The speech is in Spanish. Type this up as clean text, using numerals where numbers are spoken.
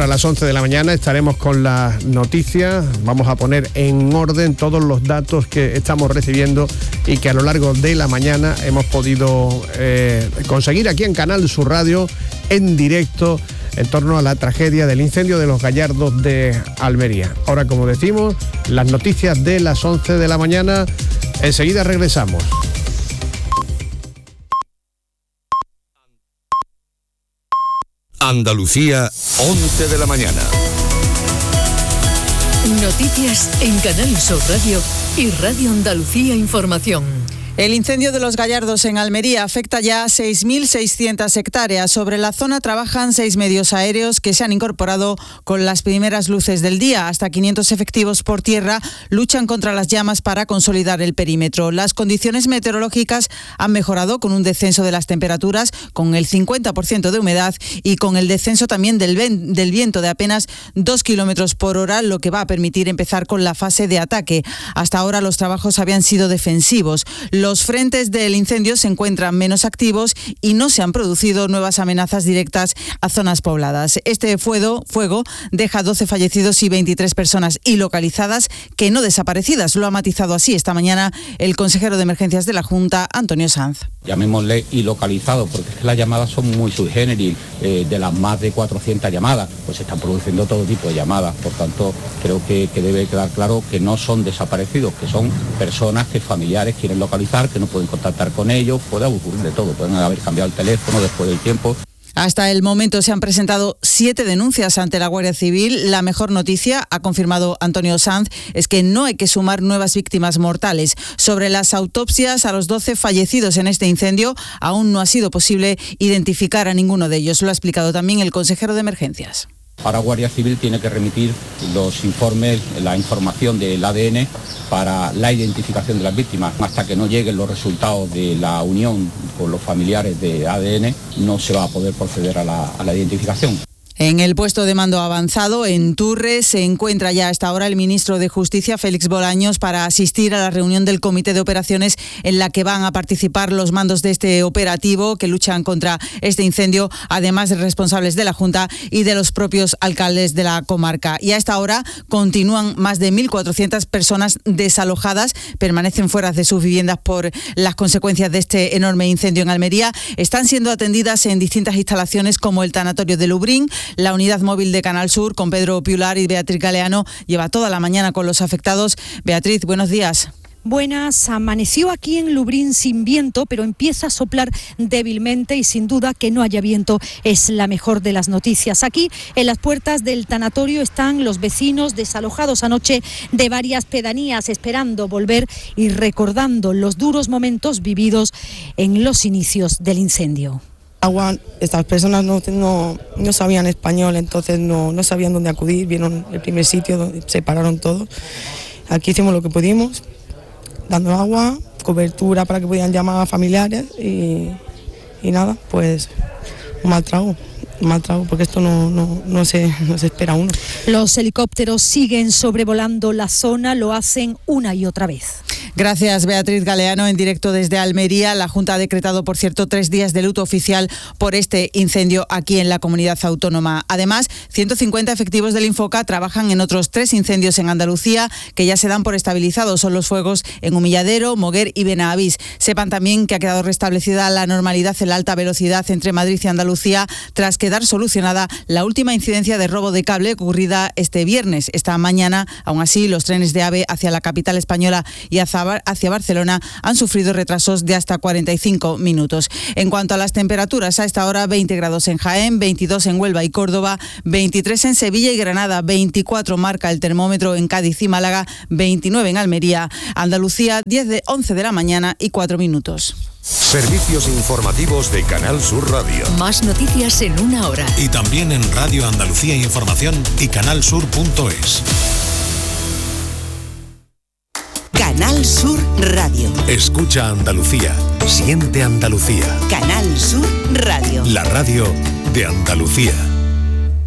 para las 11 de la mañana estaremos con las noticias. Vamos a poner en orden todos los datos que estamos recibiendo y que a lo largo de la mañana hemos podido conseguir aquí en Canal Sur Radio en directo en torno a la tragedia del incendio de los Gallardos de Almería. Ahora, como decimos, las noticias de las 11 de la mañana. Enseguida regresamos. Andalucía, 11 de la mañana. Noticias en Canal Sur Radio y Radio Andalucía Información. El incendio de los Gallardos en Almería afecta ya a 6.600 hectáreas. Sobre la zona trabajan 6 medios aéreos que se han incorporado con las primeras luces del día. Hasta 500 efectivos por tierra luchan contra las llamas para consolidar el perímetro. Las condiciones meteorológicas han mejorado con un descenso de las temperaturas, con el 50% de humedad y con el descenso también del viento de apenas 2 kilómetros por hora, lo que va a permitir empezar con la fase de ataque. Hasta ahora los trabajos habían sido defensivos. Los frentes del incendio se encuentran menos activos y no se han producido nuevas amenazas directas a zonas pobladas. Este fuego deja 12 fallecidos y 23 personas ilocalizadas que no desaparecidas. Lo ha matizado así esta mañana el consejero de Emergencias de la Junta, Antonio Sanz. Llamémosle ilocalizado, porque es que las llamadas son muy sui generis. De las más de 400 llamadas, pues se están produciendo todo tipo de llamadas. Por tanto, creo que debe quedar claro que no son desaparecidos, que son personas que familiares quieren localizar, que no pueden contactar con ellos. Puede ocurrir de todo, pueden haber cambiado el teléfono después del tiempo. Hasta el momento se han presentado 7 denuncias ante la Guardia Civil. La mejor noticia, ha confirmado Antonio Sanz, es que no hay que sumar nuevas víctimas mortales. Sobre las autopsias a los 12 fallecidos en este incendio, aún no ha sido posible identificar a ninguno de ellos. Lo ha explicado también el consejero de Emergencias. Ahora Guardia Civil tiene que remitir los informes, la información del ADN para la identificación de las víctimas. Hasta que no lleguen los resultados de la unión con los familiares de ADN, no se va a poder proceder a la identificación. En el puesto de mando avanzado, en Turres, se encuentra ya hasta ahora el ministro de Justicia, Félix Bolaños, para asistir a la reunión del Comité de Operaciones en la que van a participar los mandos de este operativo que luchan contra este incendio, además de responsables de la Junta y de los propios alcaldes de la comarca. Y a esta hora continúan más de 1.400 personas desalojadas, permanecen fuera de sus viviendas por las consecuencias de este enorme incendio en Almería. Están siendo atendidas en distintas instalaciones como el tanatorio de Lubrín. La unidad móvil de Canal Sur, con Pedro Piular y Beatriz Galeano, lleva toda la mañana con los afectados. Beatriz, buenos días. Buenas, amaneció aquí en Lubrín sin viento, pero empieza a soplar débilmente y sin duda que no haya viento es la mejor de las noticias. Aquí en las puertas del tanatorio están los vecinos desalojados anoche de varias pedanías, esperando volver y recordando los duros momentos vividos en los inicios del incendio. Agua, estas personas no sabían español, entonces no sabían dónde acudir, vieron el primer sitio donde se pararon todos. Aquí hicimos lo que pudimos, dando agua, cobertura para que pudieran llamar a familiares y nada, pues un mal trago, porque esto no se espera uno. Los helicópteros siguen sobrevolando la zona, lo hacen una y otra vez. Gracias, Beatriz Galeano, en directo desde Almería. La Junta ha decretado, por cierto, 3 días de luto oficial por este incendio aquí en la comunidad autónoma. Además, 150 efectivos del Infoca trabajan en otros 3 incendios en Andalucía que ya se dan por estabilizados. Son los fuegos en Humilladero, Moguer y Benavís. Sepan también que ha quedado restablecida la normalidad en la alta velocidad entre Madrid y Andalucía tras quedar solucionada la última incidencia de robo de cable ocurrida este viernes. Esta mañana, aún así, los trenes de AVE hacia la capital española y hacia Barcelona han sufrido retrasos de hasta 45 minutos. En cuanto a las temperaturas, a esta hora 20 grados en Jaén, 22 en Huelva y Córdoba, 23 en Sevilla y Granada, 24 marca el termómetro en Cádiz y Málaga, 29 en Almería. Andalucía, 11 de la mañana y 4 minutos. Servicios informativos de Canal Sur Radio. Más noticias en una hora. Y también en Radio Andalucía Información y canalsur.es. Canal Sur Radio. Escucha Andalucía. Siente Andalucía. Canal Sur Radio. La radio de Andalucía.